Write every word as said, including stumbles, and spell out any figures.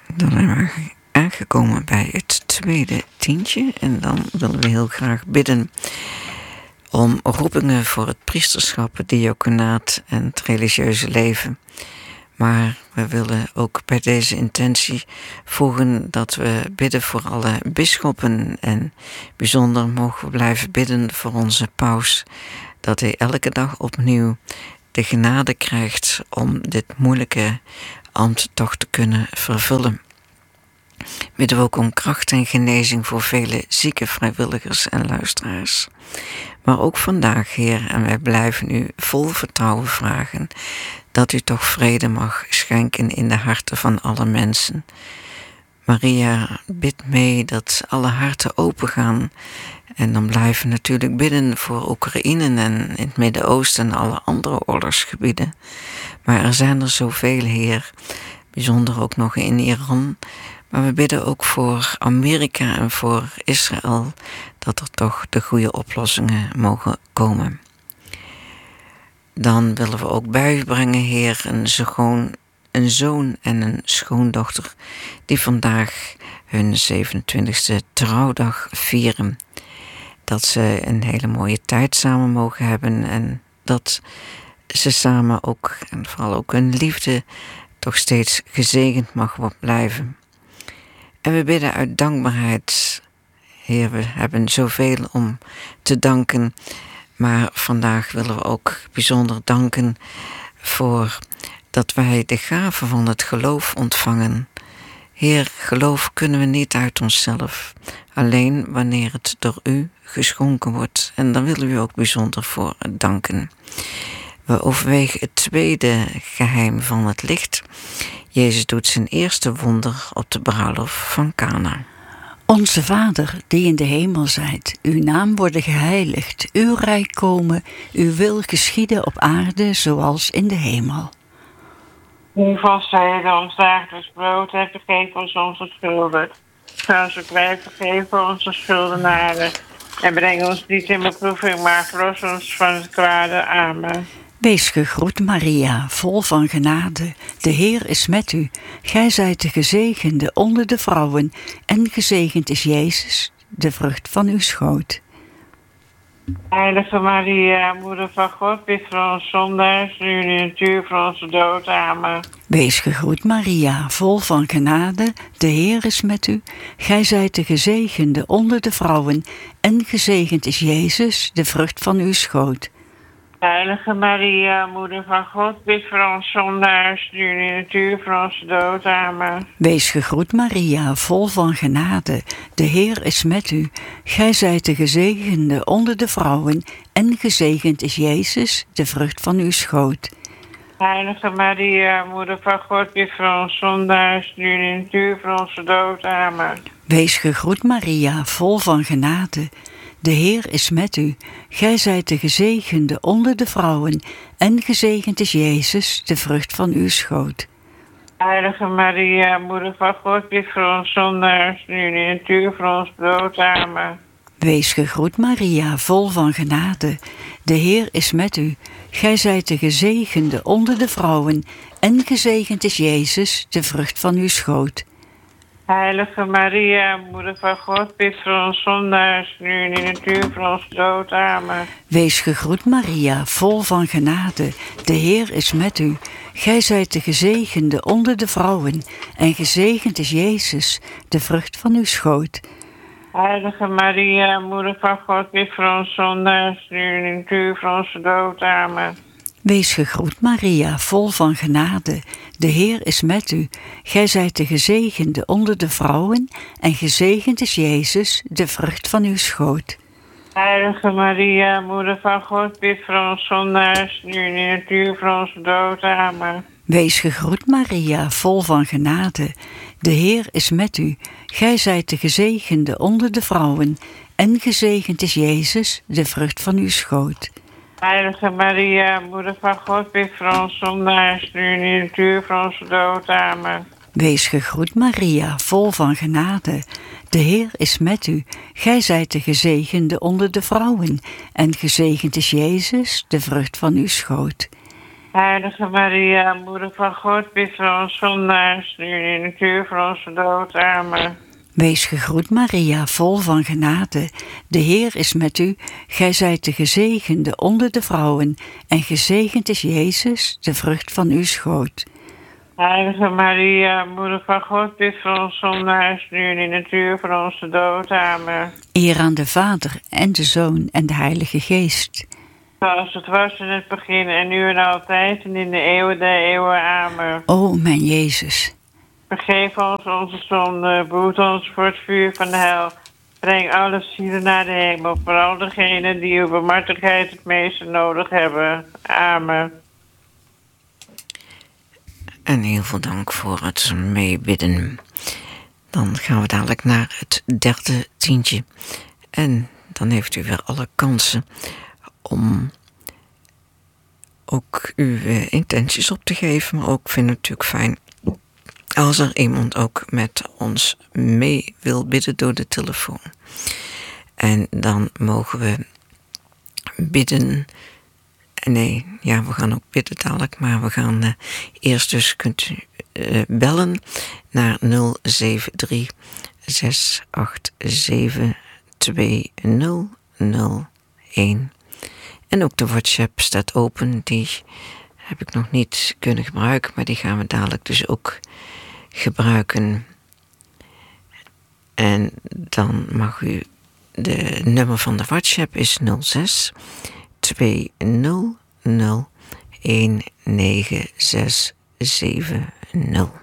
Dan zijn we aangekomen bij het tweede tientje. En dan willen we heel graag bidden om roepingen voor het priesterschap, het diaconaat en het religieuze leven. Maar we willen ook bij deze intentie voegen dat we bidden voor alle bisschoppen. En bijzonder mogen we blijven bidden voor onze paus, dat hij elke dag opnieuw de genade krijgt om dit moeilijke ambt toch te kunnen vervullen. Bidden we ook om kracht en genezing voor vele zieke vrijwilligers en luisteraars. Maar ook vandaag, Heer, en wij blijven u vol vertrouwen vragen dat u toch vrede mag schenken in de harten van alle mensen. Maria, bid mee dat alle harten open gaan. En dan blijven we natuurlijk bidden voor Oekraïne en in het Midden-Oosten en alle andere oorlogsgebieden. Maar er zijn er zoveel, Heer, bijzonder ook nog in Iran. Maar we bidden ook voor Amerika en voor Israël, dat er toch de goede oplossingen mogen komen. Dan willen we ook bij u brengen, Heer, een zoon, een zoon en een schoondochter die vandaag hun zevenentwintigste trouwdag vieren. Dat ze een hele mooie tijd samen mogen hebben en dat ze samen ook, en vooral ook hun liefde, toch steeds gezegend mag blijven. En we bidden uit dankbaarheid. Heer, we hebben zoveel om te danken, maar vandaag willen we ook bijzonder danken voor dat wij de gave van het geloof ontvangen. Heer, geloof kunnen we niet uit onszelf, alleen wanneer het door u geschonken wordt. En daar willen we u ook bijzonder voor danken. We overwegen het tweede geheim van het licht. Jezus doet zijn eerste wonder op de bruiloft van Kana. Onze Vader, die in de hemel zijt, uw naam worden geheiligd, uw rijk komen, uw wil geschieden op aarde zoals in de hemel. Geef ons heden ons dagelijks brood en vergeef ons onze schulden, zoals ook wij vergeven onze schuldenaren. En breng ons niet in beproeving, maar verlos ons van het kwade. Amen. Wees gegroet, Maria, vol van genade. De Heer is met u. Gij zijt de gezegende onder de vrouwen, en gezegend is Jezus, de vrucht van uw schoot. Heilige Maria, moeder van God, bid voor ons zondaars, nu en in het uur van onze dood. Amen. Wees gegroet, Maria, vol van genade. De Heer is met u. Gij zijt de gezegende onder de vrouwen, en gezegend is Jezus, de vrucht van uw schoot. Heilige Maria, moeder van God, bid voor ons zondaars, nu en in het uur van onze dood. Amen. Wees gegroet, Maria, vol van genade. De Heer is met u. Gij zijt de gezegende onder de vrouwen, en gezegend is Jezus, de vrucht van uw schoot. Heilige Maria, moeder van God, bid voor ons zondaars, nu en in het uur van onze dood. Amen. Wees gegroet, Maria, vol van genade. De Heer is met u. Gij zijt de gezegende onder de vrouwen, en gezegend is Jezus, de vrucht van uw schoot. Heilige Maria, moeder van God, bid voor ons zondaars, nu en in het uur van ons dood. Amen. Wees gegroet, Maria, vol van genade. De Heer is met u. Gij zijt de gezegende onder de vrouwen, en gezegend is Jezus, de vrucht van uw schoot. Heilige Maria, moeder van God, bid voor ons zondaars, nu en in het uur van onze dood. Amen. Wees gegroet, Maria, vol van genade. De Heer is met u. Gij zijt de gezegende onder de vrouwen, en gezegend is Jezus, de vrucht van uw schoot. Heilige Maria, moeder van God, bid voor ons zondaars, nu en in het uur van onze dood. Amen. Wees gegroet, Maria, vol van genade. De Heer is met u. Gij zijt de gezegende onder de vrouwen, en gezegend is Jezus, de vrucht van uw schoot. Heilige Maria, moeder van God, bid voor ons zondaars, nu en in het uur van onze dood. Amen. Wees gegroet, Maria, vol van genade. De Heer is met u. Gij zijt de gezegende onder de vrouwen, en gezegend is Jezus, de vrucht van uw schoot. Heilige Maria, moeder van God, bid voor ons zondaars, nu en in het uur van onze dood. Amen. Wees gegroet, Maria, vol van genade. De Heer is met u. Gij zijt de gezegende onder de vrouwen, en gezegend is Jezus, de vrucht van uw schoot. Heilige Maria, Moeder van God, bid voor ons zondaars, nu en in het uur van onze dood. Amen. Wees gegroet, Maria, vol van genade. De Heer is met u. Gij zijt de gezegende onder de vrouwen, en gezegend is Jezus, de vrucht van uw schoot. Heilige Maria, Moeder van God, bid voor ons zondaars, nu en in het uur van onze dood. Amen. Eer aan de Vader en de Zoon en de Heilige Geest. Zoals het was in het begin en nu en altijd en in de eeuwen der eeuwen. Amen. O mijn Jezus. Vergeef ons onze zonde, behoed ons voor het vuur van de hel. Breng alle zielen naar de hemel, vooral degenen die uw barmhartigheid het meeste nodig hebben. Amen. En heel veel dank voor het meebidden. Dan gaan we dadelijk naar het derde tientje. En dan heeft u weer alle kansen om ook uw uh, intenties op te geven. Maar ook vind ik het natuurlijk fijn als er iemand ook met ons mee wil bidden door de telefoon. En dan mogen we bidden. Nee, ja, we gaan ook bidden dadelijk, maar we gaan uh, eerst dus kunt u uh, bellen naar nul zeven drie zes acht zeven twee nul nul een. En ook de WhatsApp staat open, die heb ik nog niet kunnen gebruiken, maar die gaan we dadelijk dus ook gebruiken. En dan mag u, de nummer van de WhatsApp is nul zes twee nul nul een negen zes zeven nul.